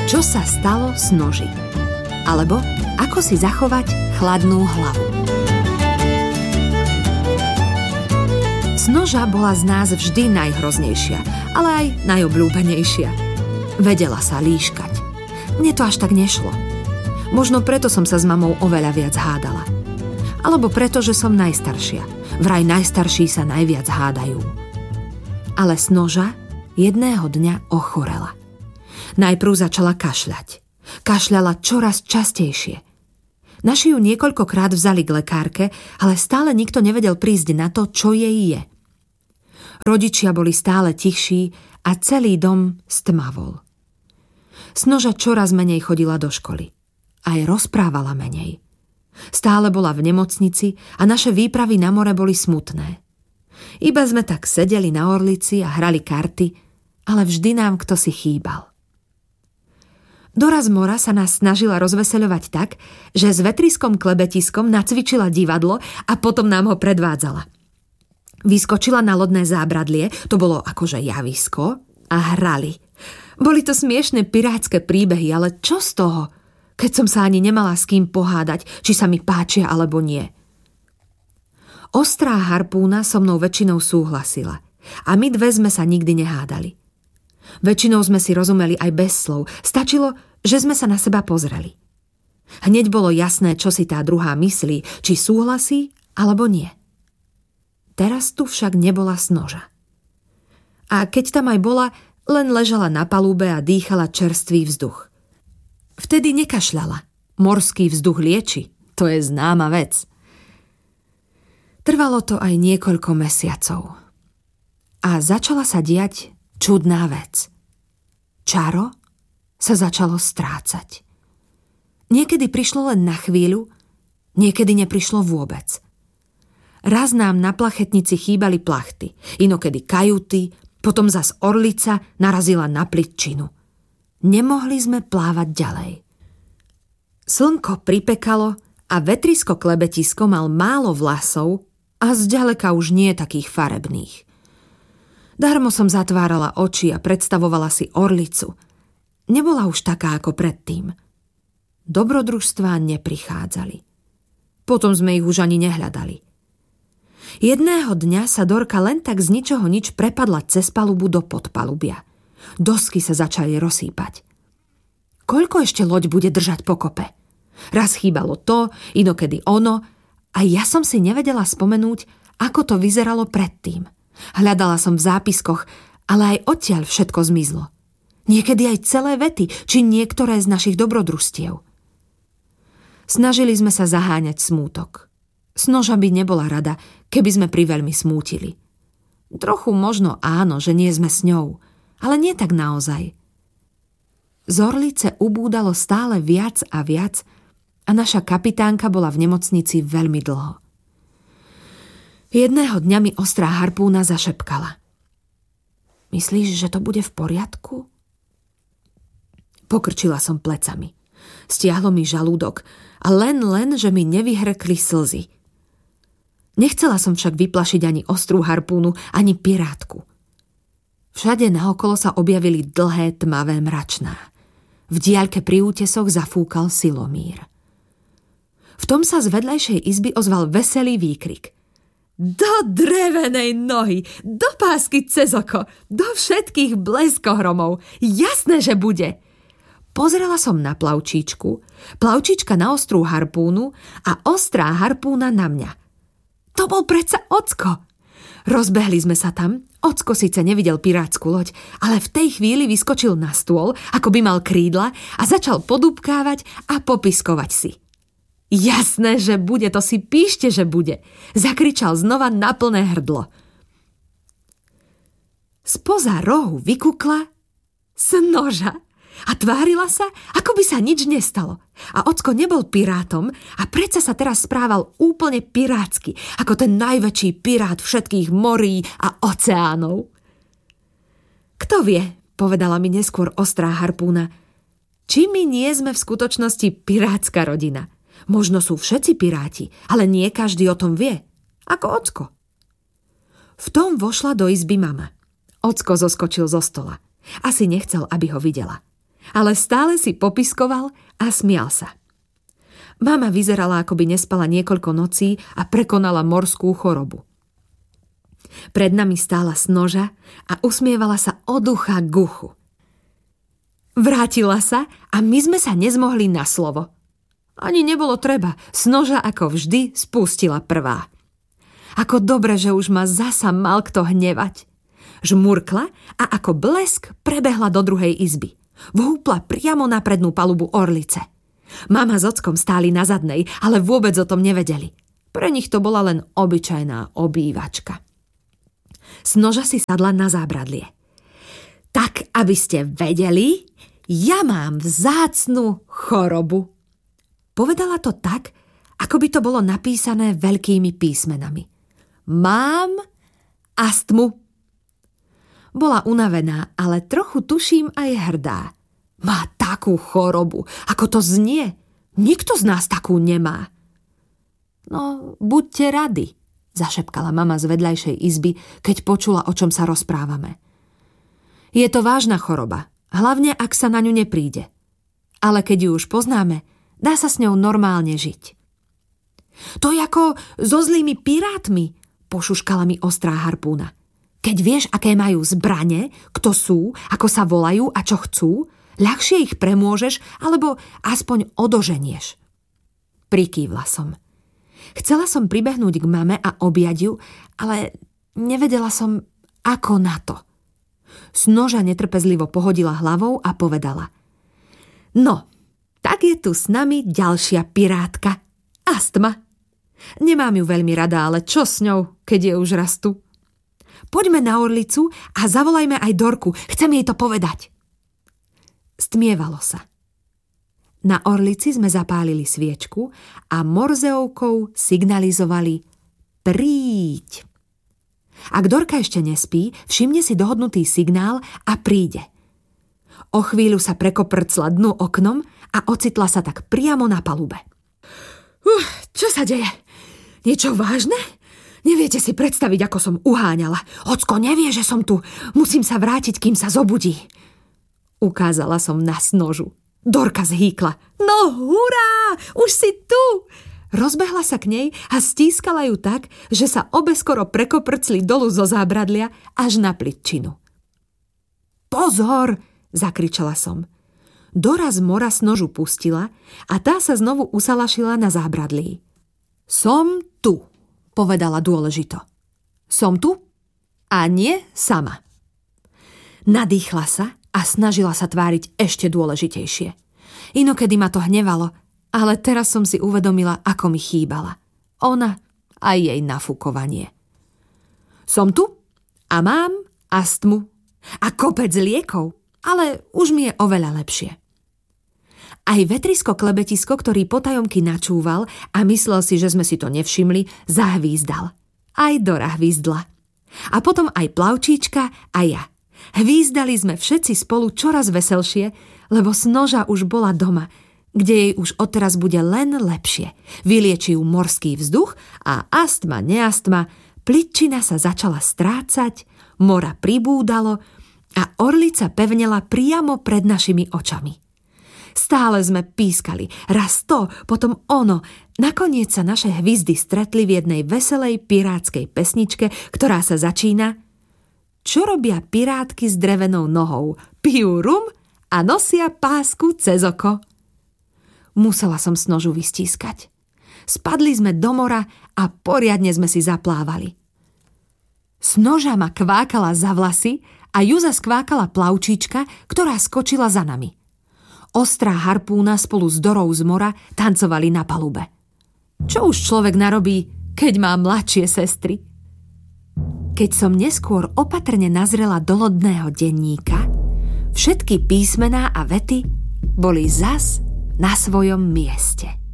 Čo sa stalo s noži? Alebo ako si zachovať chladnú hlavu? Snoža bola z nás vždy najhroznejšia, ale aj najobľúbenejšia. Vedela sa líškať. Mne to až tak nešlo. Možno preto som sa s mamou oveľa viac hádala. Alebo preto, že som najstaršia. Vraj najstarší sa najviac hádajú. Ale Snoža jedného dňa ochorela. Najprv začala kašľať. Kašľala čoraz častejšie. Naši ju niekoľkokrát vzali k lekárke, ale stále nikto nevedel prísť na to, čo jej je. Rodičia boli stále tichší a celý dom stmavol. Snoža čoraz menej chodila do školy. Aj rozprávala menej. Stále bola v nemocnici a naše výpravy na more boli smutné. Iba sme tak sedeli na orlici a hrali karty, ale vždy nám kto si chýbal. Dora z mora sa nás snažila rozveseľovať tak, že s vetriskom klebetiskom nacvičila divadlo a potom nám ho predvádzala. Vyskočila na lodné zábradlie, to bolo akože javisko, a hrali. Boli to smiešne pirátske príbehy, ale čo z toho, keď som sa ani nemala s kým pohádať, či sa mi páčia alebo nie. Ostrá harpúna so mnou väčšinou súhlasila a my dve sme sa nikdy nehádali. Väčšinou sme si rozumeli aj bez slov, stačilo, že sme sa na seba pozreli. Hneď bolo jasné, čo si tá druhá myslí, či súhlasí alebo nie. Teraz tu však nebola Snoža. A keď tam aj bola, len ležala na palube a dýchala čerstvý vzduch. Vtedy nekašľala. Morský vzduch lieči, to je známa vec. Trvalo to aj niekoľko mesiacov. A začala sa diať čudná vec. Čaro sa začalo strácať. Niekedy prišlo len na chvíľu, niekedy neprišlo vôbec. Raz nám na plachetnici chýbali plachty, inokedy kajuty, potom zas orlica narazila na plytčinu. Nemohli sme plávať ďalej. Slnko pripekalo a vetrisko klebetisko mal málo vlasov a zďaleka už nie takých farebných. Darmo som zatvárala oči a predstavovala si orlicu. Nebola už taká ako predtým. Dobrodružstvá neprichádzali. Potom sme ich už ani nehľadali. Jedného dňa sa Dorka len tak z ničoho nič prepadla cez palubu do podpalubia. Dosky sa začali rozsýpať. Koľko ešte loď bude držať pokope? Raz chýbalo to, inokedy ono, a ja som si nevedela spomenúť, ako to vyzeralo predtým. Hľadala som v zápiskoch, ale aj odtiaľ všetko zmizlo. Niekedy aj celé vety, či niektoré z našich dobrodružstiev. Snažili sme sa zaháňať smútok. Snoža by nebola rada, keby sme priveľmi smútili. Trochu možno áno, že nie sme s ňou, ale nie tak naozaj. Z orlice ubúdalo stále viac a viac a naša kapitánka bola v nemocnici veľmi dlho. Jedného dňa mi ostrá harpúna zašepkala. Myslíš, že to bude v poriadku? Pokrčila som plecami. Stiahlo mi žalúdok a len, že mi nevyhrkli slzy. Nechcela som však vyplašiť ani ostrú harpúnu, ani pirátku. Všade naokolo sa objavili dlhé tmavé mračná. V diaľke pri útesoch zafúkal silomír. V tom sa z vedľajšej izby ozval veselý výkrik. Do drevenej nohy, do pásky cez oko, do všetkých bleskohromov. Jasné, že bude. Pozrela som na plavčíčku, plavčíčka na ostrú harpúnu a ostrá harpúna na mňa. To bol predsa Ocko. Rozbehli sme sa tam, Ocko síce nevidel pirátsku loď, ale v tej chvíli vyskočil na stôl, ako by mal krídla a začal podúbkávať a popiskovať si. Jasné, že bude, to si píšte, že bude, zakričal znova na plné hrdlo. Spoza rohu vykukla Snoža a tvárila sa, ako by sa nič nestalo. A Ocko nebol pirátom a predsa sa teraz správal úplne pirátsky, ako ten najväčší pirát všetkých morí a oceánov. Kto vie, povedala mi neskôr ostrá harpúna, či my nie sme v skutočnosti pirátska rodina. Možno sú všetci piráti, ale nie každý o tom vie. Ako Ocko. V tom vošla do izby mama. Ocko zoskočil zo stola. Asi nechcel, aby ho videla. ale stále si popiskoval a smial sa. Mama vyzerala, ako by nespala niekoľko nocí a prekonala morskú chorobu. Pred nami stála Snoža a usmievala sa od ucha k uchu. Vrátila sa a my sme sa nezmohli na slovo. Ani nebolo treba, Snoža ako vždy spustila prvá. Ako dobre, že už ma zasa mal kto hnevať. Žmurkla a ako blesk prebehla do druhej izby. Vhúpla priamo na prednú palubu orlice. Mama s ockom stáli na zadnej, ale vôbec o tom nevedeli. Pre nich to bola len obyčajná obývačka. Snoža si sadla na zábradlie. Tak, aby ste vedeli, ja mám vzácnu chorobu. Povedala to tak, ako by to bolo napísané veľkými písmenami. Mám astmu. Bola unavená, ale trochu tuším aj hrdá. Má takú chorobu, ako to znie. Nikto z nás takú nemá. No, buďte radi, zašepkala mama z vedľajšej izby, keď počula, o čom sa rozprávame. Je to vážna choroba, hlavne ak sa na ňu nepríde. Ale keď ju už poznáme, dá sa s ňou normálne žiť. To je ako so zlými pirátmi, pošuškala mi ostrá harpúna. Keď vieš, aké majú zbrane, kto sú, ako sa volajú a čo chcú, ľahšie ich premôžeš alebo aspoň odoženieš. Prikývla som. Chcela som pribehnúť k mame a objať ju, ale nevedela som, ako na to. Snoža netrpezlivo pohodila hlavou a povedala: No, tak je tu s nami ďalšia pirátka. Astma. Nemám ju veľmi rada, ale čo s ňou, keď je už rastu? Poďme na orlicu a zavolajme aj Dorku. Chcem jej to povedať. Stmievalo sa. Na orlici sme zapálili sviečku a morzeovkou signalizovali príď. Ak Dorka ešte nespí, všimne si dohodnutý signál a príde. O chvíľu sa prekoprcla dnu oknom a ocitla sa tak priamo na palube. Čo sa deje? Niečo vážne? Neviete si predstaviť, ako som uháňala. Ocko nevie, že som tu. Musím sa vrátiť, kým sa zobudí. Ukázala som na Snožu. Dorka zhýkla. No hurá, už si tu! Rozbehla sa k nej a stískala ju tak, že sa obe skoro prekoprcli dolu zo zábradlia až na plytčinu. Pozor, zakričala som. Dora z mora Snožu pustila a tá sa znovu usalašila na zábradlí. Som tu, povedala dôležito. Som tu a nie sama. Nadýchla sa a snažila sa tváriť ešte dôležitejšie. Inokedy ma to hnevalo, ale teraz som si uvedomila, ako mi chýbala. Ona a jej nafúkovanie. Som tu a mám astmu a kopec liekov, ale už mi je oveľa lepšie. Aj vetrisko klebetisko, ktorý potajomky načúval a myslel si, že sme si to nevšimli, zahvízdal. Aj Dora hvízdla. A potom aj Plavčíčka a ja. Hvízdali sme všetci spolu čoraz veselšie, lebo Snoža už bola doma, kde jej už odteraz bude len lepšie. Vyliečí ju morský vzduch a astma, neastma, plytčina sa začala strácať, mora pribúdalo a orlica pevnela priamo pred našimi očami. Stále sme pískali, raz to, potom ono. Nakoniec sa naše hvizdy stretli v jednej veselej pirátskej pesničke, ktorá sa začína: Čo robia pirátky s drevenou nohou? Pijú rum a nosia pásku cez oko. Musela som Snožu vystískať. Spadli sme do mora a poriadne sme si zaplávali. Snoža ma kvákala za vlasy a Juza skvákala Plavčíčka, ktorá skočila za nami. Ostrá harpúna spolu s Dorou z mora tancovali na palube. Čo už človek narobí, keď má mladšie sestry? Keď som neskôr opatrne nazrela do lodného denníka, všetky písmená a vety boli zas na svojom mieste.